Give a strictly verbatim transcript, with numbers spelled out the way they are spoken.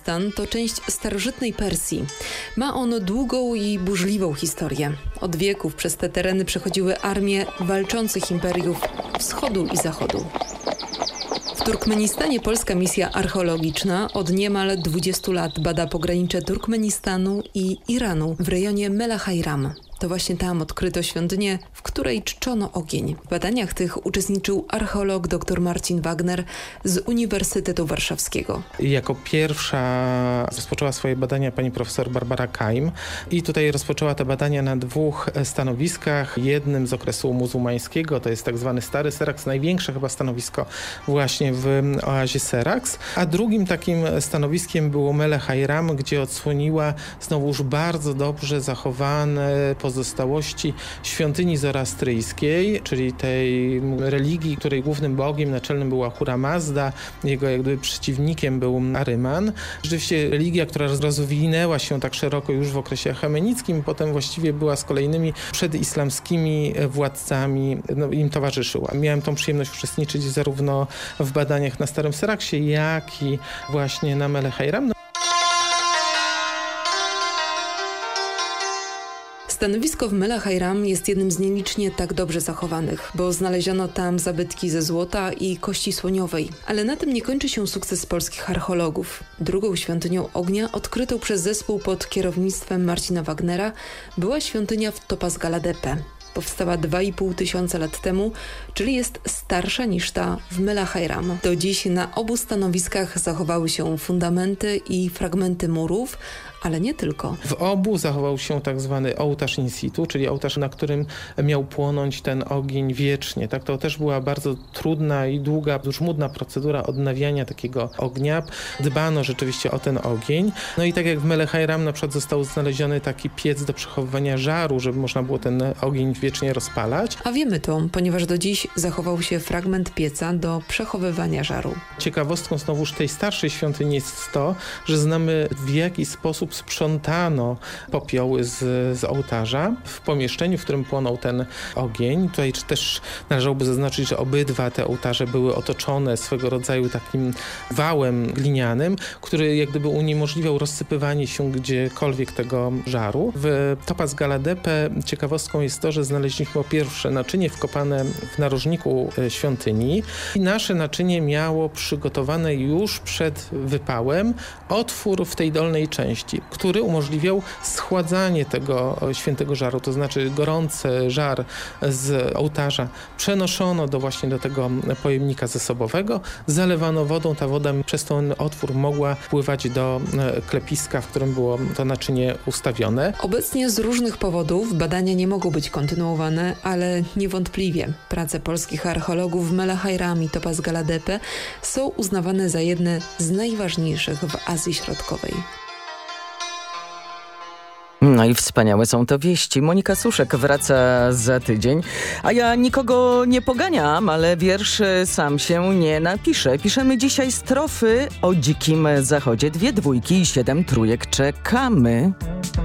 Turkmenistan to część starożytnej Persji. Ma on długą i burzliwą historię. Od wieków przez te tereny przechodziły armie walczących imperiów wschodu i zachodu. W Turkmenistanie polska misja archeologiczna od niemal dwudziestu lat bada pogranicze Turkmenistanu i Iranu w rejonie Melahajram. To właśnie tam odkryto świątynię, w której czczono ogień. W badaniach tych uczestniczył archeolog dr Marcin Wagner z Uniwersytetu Warszawskiego. Jako pierwsza rozpoczęła swoje badania pani profesor Barbara Kaim i tutaj rozpoczęła te badania na dwóch stanowiskach. Jednym z okresu muzułmańskiego, to jest tak zwany Stary Seraks, największe chyba stanowisko właśnie w oazie Seraks, a drugim takim stanowiskiem było Melahajram, gdzie odsłoniła znowuż bardzo dobrze zachowane pozostałości świątyni zoroastryjskiej, czyli tej religii, której głównym bogiem naczelnym była Ahura Mazda, jego jakby przeciwnikiem był Aryman. Rzeczywiście religia, która rozwinęła się tak szeroko już w okresie achamenickim, potem właściwie była z kolejnymi przedislamskimi władcami, no, im towarzyszyła. Miałem tą przyjemność uczestniczyć zarówno w badaniach na Starym Seraksie, jak i właśnie na Melahajram. Stanowisko w Melahajram jest jednym z nielicznie tak dobrze zachowanych, bo znaleziono tam zabytki ze złota i kości słoniowej. Ale na tym nie kończy się sukces polskich archeologów. Drugą świątynią ognia, odkrytą przez zespół pod kierownictwem Marcina Wagnera, była świątynia w Topaz Galadepe. Powstała dwa i pół tysiąca lat temu, czyli jest starsza niż ta w Melahajram. Do dziś na obu stanowiskach zachowały się fundamenty i fragmenty murów, ale nie tylko. W obu zachował się tak zwany ołtarz in situ, czyli ołtarz, na którym miał płonąć ten ogień wiecznie. Tak, to też była bardzo trudna i długa, żmudna procedura odnawiania takiego ognia. Dbano rzeczywiście o ten ogień. No i tak jak w Melahajram na przykład został znaleziony taki piec do przechowywania żaru, żeby można było ten ogień wiecznie rozpalać. A wiemy to, ponieważ do dziś zachował się fragment pieca do przechowywania żaru. Ciekawostką znowuż tej starszej świątyni jest to, że znamy w jaki sposób sprzątano popioły z, z ołtarza w pomieszczeniu, w którym płonął ten ogień. Tutaj też należałoby zaznaczyć, że obydwa te ołtarze były otoczone swego rodzaju takim wałem glinianym, który jak gdyby uniemożliwiał rozsypywanie się gdziekolwiek tego żaru. W Topaz Galadepe ciekawostką jest to, że znaleźliśmy po pierwsze naczynie wkopane w narożniku świątyni i nasze naczynie miało przygotowane już przed wypałem otwór w tej dolnej części, który umożliwiał schładzanie tego świętego żaru, to znaczy gorący żar z ołtarza przenoszono do właśnie do tego pojemnika zasobowego, zalewano wodą, ta woda przez ten otwór mogła pływać do klepiska, w którym było to naczynie ustawione. Obecnie z różnych powodów badania nie mogą być kontynuowane, ale niewątpliwie prace polskich archeologów w Melahajram i Topaz Galadepe są uznawane za jedne z najważniejszych w Azji Środkowej. No i wspaniałe są to wieści. Monika Suszek wraca za tydzień, a ja nikogo nie poganiam, ale wiersz sam się nie napisze. Piszemy dzisiaj strofy o dzikim zachodzie. Dwie dwójki i siedem trójek czekamy.